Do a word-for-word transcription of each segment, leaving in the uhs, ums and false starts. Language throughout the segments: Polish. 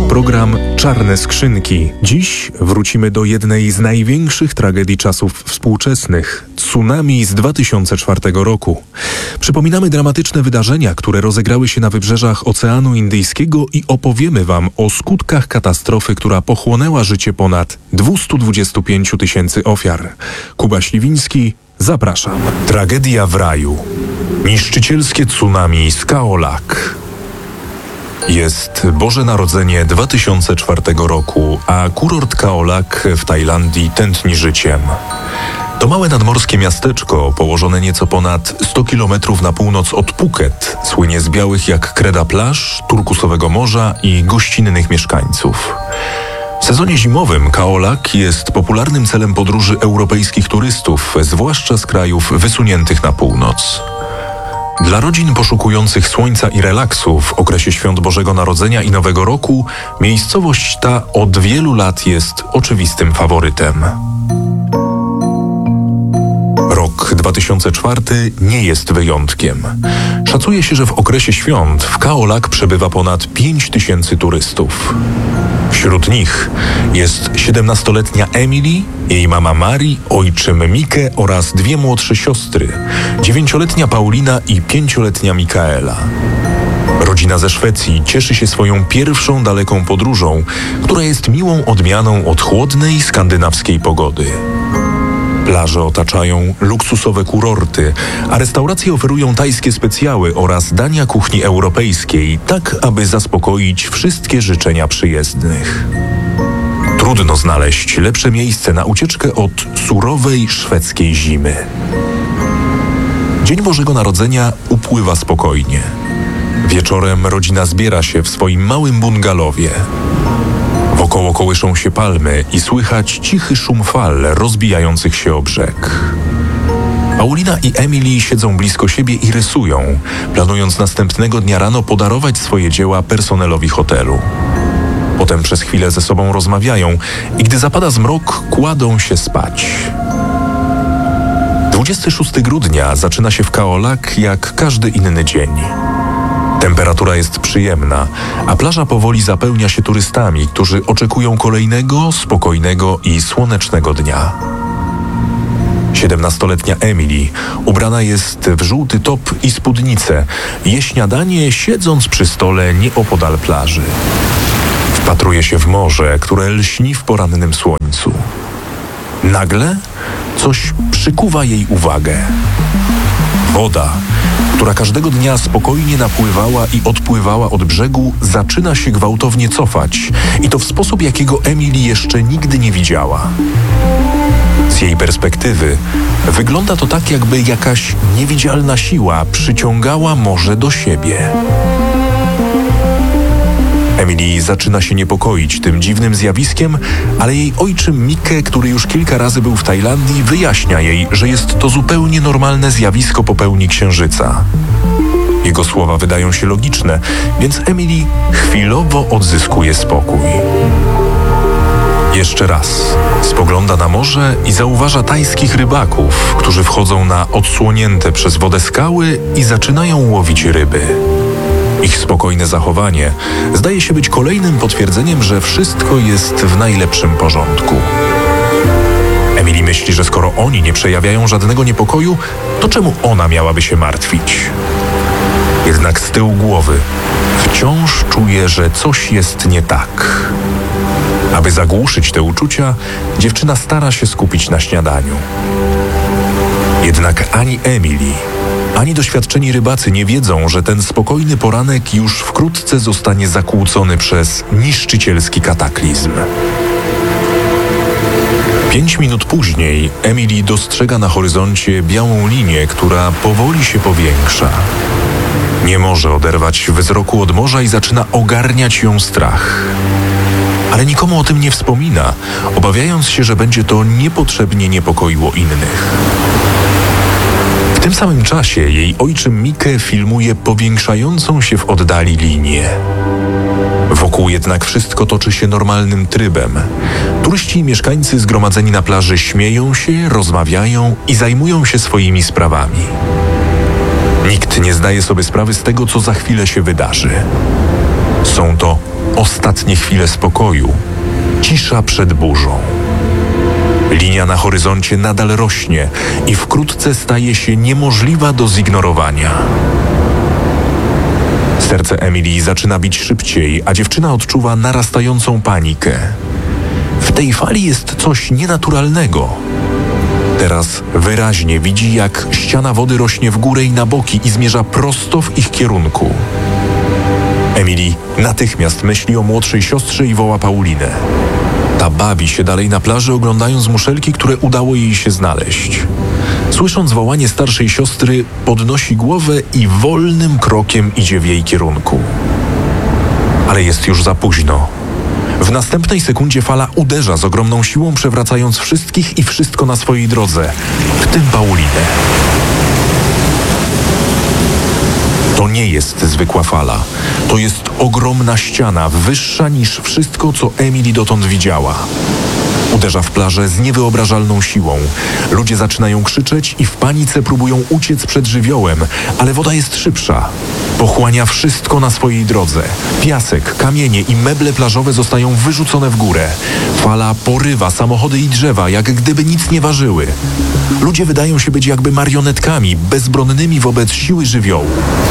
Program Czarne Skrzynki. Dziś wrócimy do jednej z największych tragedii czasów współczesnych – tsunami z dwa tysiące czwartego roku. Przypominamy dramatyczne wydarzenia, które rozegrały się na wybrzeżach Oceanu Indyjskiego i opowiemy Wam o skutkach katastrofy, która pochłonęła życie ponad dwieście dwadzieścia pięć tysięcy ofiar. Kuba Śliwiński, zapraszam. Tragedia w raju. Niszczycielskie tsunami z Khao Lak. Jest Boże Narodzenie dwa tysiące czwartego roku, a kurort Khao Lak w Tajlandii tętni życiem. To małe nadmorskie miasteczko, położone nieco ponad sto kilometrów na północ od Phuket, słynie z białych jak kreda plaż, turkusowego morza i gościnnych mieszkańców. W sezonie zimowym Khao Lak jest popularnym celem podróży europejskich turystów, zwłaszcza z krajów wysuniętych na północ. Dla rodzin poszukujących słońca i relaksu w okresie świąt Bożego Narodzenia i Nowego Roku miejscowość ta od wielu lat jest oczywistym faworytem. Rok dwa tysiące czwarty nie jest wyjątkiem. Szacuje się, że w okresie świąt w Khao Lak przebywa ponad pięć tysięcy turystów. Wśród nich jest siedemnastoletnia Emily, jej mama Mari, ojczym Mike oraz dwie młodsze siostry, dziewięcioletnia Paulina i pięcioletnia Mikaela. Rodzina ze Szwecji cieszy się swoją pierwszą daleką podróżą, która jest miłą odmianą od chłodnej skandynawskiej pogody. Plaże otaczają luksusowe kurorty, a restauracje oferują tajskie specjały oraz dania kuchni europejskiej, tak aby zaspokoić wszystkie życzenia przyjezdnych. Trudno znaleźć lepsze miejsce na ucieczkę od surowej szwedzkiej zimy. Dzień Bożego Narodzenia upływa spokojnie. Wieczorem rodzina zbiera się w swoim małym bungalowie. Wokoło kołyszą się palmy i słychać cichy szum fal rozbijających się o brzeg. Paulina i Emily siedzą blisko siebie i rysują, planując następnego dnia rano podarować swoje dzieła personelowi hotelu. Potem przez chwilę ze sobą rozmawiają i gdy zapada zmrok, kładą się spać. dwudziestego szóstego grudnia zaczyna się w Khao Lak jak każdy inny dzień. Temperatura jest przyjemna, a plaża powoli zapełnia się turystami, którzy oczekują kolejnego, spokojnego i słonecznego dnia. Siedemnastoletnia Emily ubrana jest w żółty top i spódnicę, je śniadanie siedząc przy stole nieopodal plaży. Wpatruje się w morze, które lśni w porannym słońcu. Nagle coś przykuwa jej uwagę. Woda, która każdego dnia spokojnie napływała i odpływała od brzegu, zaczyna się gwałtownie cofać i to w sposób, jakiego Emily jeszcze nigdy nie widziała. Z jej perspektywy wygląda to tak, jakby jakaś niewidzialna siła przyciągała morze do siebie. Emily zaczyna się niepokoić tym dziwnym zjawiskiem, ale jej ojczym Mike, który już kilka razy był w Tajlandii, wyjaśnia jej, że jest to zupełnie normalne zjawisko po pełni księżyca. Jego słowa wydają się logiczne, więc Emily chwilowo odzyskuje spokój. Jeszcze raz spogląda na morze i zauważa tajskich rybaków, którzy wchodzą na odsłonięte przez wodę skały i zaczynają łowić ryby. Ich spokojne zachowanie zdaje się być kolejnym potwierdzeniem, że wszystko jest w najlepszym porządku. Emily myśli, że skoro oni nie przejawiają żadnego niepokoju, to czemu ona miałaby się martwić? Jednak z tyłu głowy wciąż czuje, że coś jest nie tak. Aby zagłuszyć te uczucia, dziewczyna stara się skupić na śniadaniu. Jednak ani Emily, ani doświadczeni rybacy nie wiedzą, że ten spokojny poranek już wkrótce zostanie zakłócony przez niszczycielski kataklizm. Pięć minut później Emily dostrzega na horyzoncie białą linię, która powoli się powiększa. Nie może oderwać wzroku od morza i zaczyna ogarniać ją strach. Ale nikomu o tym nie wspomina, obawiając się, że będzie to niepotrzebnie niepokoiło innych. W tym samym czasie jej ojczym Mike filmuje powiększającą się w oddali linię. Wokół jednak wszystko toczy się normalnym trybem. Turyści i mieszkańcy zgromadzeni na plaży śmieją się, rozmawiają i zajmują się swoimi sprawami. Nikt nie zdaje sobie sprawy z tego, co za chwilę się wydarzy. Są to Ostatnie chwile spokoju. Cisza przed burzą. Linia na horyzoncie nadal rośnie i wkrótce staje się niemożliwa do zignorowania. Serce Emily zaczyna bić szybciej, a dziewczyna odczuwa narastającą panikę. W tej fali jest coś nienaturalnego. Teraz wyraźnie widzi, jak ściana wody rośnie w górę i na boki i zmierza prosto w ich kierunku. Emily natychmiast myśli o młodszej siostrze i woła Paulinę. Ta bawi się dalej na plaży, oglądając muszelki, które udało jej się znaleźć. Słysząc wołanie starszej siostry, podnosi głowę i wolnym krokiem idzie w jej kierunku. Ale jest już za późno. W następnej sekundzie fala uderza z ogromną siłą, przewracając wszystkich i wszystko na swojej drodze, w tym Paulinę. To nie jest zwykła fala. To jest ogromna ściana, wyższa niż wszystko, co Emily dotąd widziała. Uderza w plażę z niewyobrażalną siłą. Ludzie zaczynają krzyczeć i w panice próbują uciec przed żywiołem, ale woda jest szybsza. Pochłania wszystko na swojej drodze. Piasek, kamienie i meble plażowe zostają wyrzucone w górę. Fala porywa samochody i drzewa, jak gdyby nic nie ważyły. Ludzie wydają się być jakby marionetkami, bezbronnymi wobec siły żywiołu.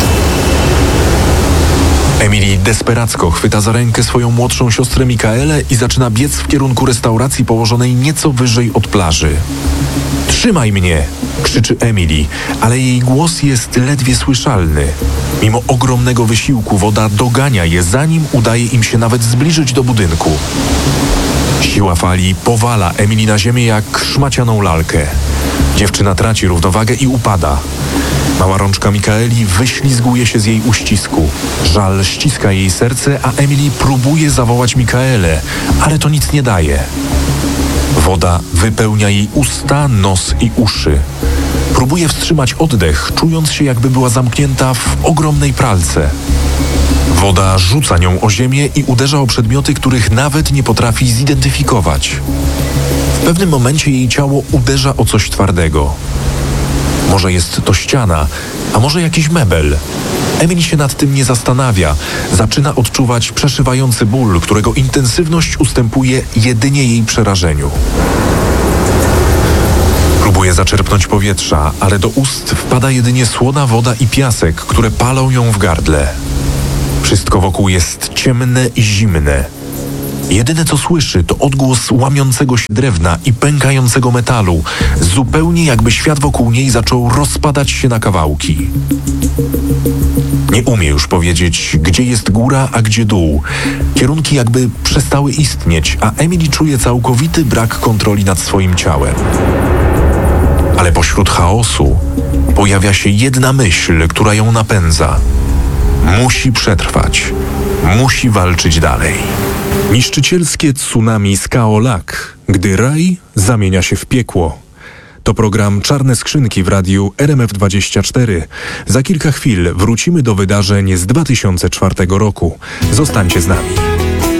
Emily desperacko chwyta za rękę swoją młodszą siostrę Mikaelę i zaczyna biec w kierunku restauracji położonej nieco wyżej od plaży. „Trzymaj mnie!” krzyczy Emily, ale jej głos jest ledwie słyszalny. Mimo ogromnego wysiłku woda dogania je, zanim udaje im się nawet zbliżyć do budynku. Siła fali powala Emily na ziemię jak szmacianą lalkę. Dziewczyna traci równowagę i upada. Mała rączka Mikaeli wyślizguje się z jej uścisku. Żal ściska jej serce, a Emily próbuje zawołać Mikaelę, ale to nic nie daje. Woda wypełnia jej usta, nos i uszy. Próbuje wstrzymać oddech, czując się, jakby była zamknięta w ogromnej pralce. Woda rzuca nią o ziemię i uderza o przedmioty, których nawet nie potrafi zidentyfikować. W pewnym momencie jej ciało uderza o coś twardego. Może jest to ściana, a może jakiś mebel. Emily się nad tym nie zastanawia. Zaczyna odczuwać przeszywający ból, którego intensywność ustępuje jedynie jej przerażeniu. Próbuje zaczerpnąć powietrza, ale do ust wpada jedynie słona woda i piasek, które palą ją w gardle. Wszystko wokół jest ciemne i zimne. Jedyne co słyszy to odgłos łamiącego się drewna i pękającego metalu, zupełnie jakby świat wokół niej zaczął rozpadać się na kawałki. Nie umie już powiedzieć, gdzie jest góra, a gdzie dół. Kierunki jakby przestały istnieć, a Emily czuje całkowity brak kontroli nad swoim ciałem. Ale pośród chaosu pojawia się jedna myśl, która ją napędza. Musi przetrwać. Musi walczyć dalej. Niszczycielskie tsunami z Kaolack, gdy raj zamienia się w piekło. To program Czarne Skrzynki w radiu R M F dwadzieścia cztery. Za kilka chwil wrócimy do wydarzeń z dwa tysiące czwartego roku. Zostańcie z nami.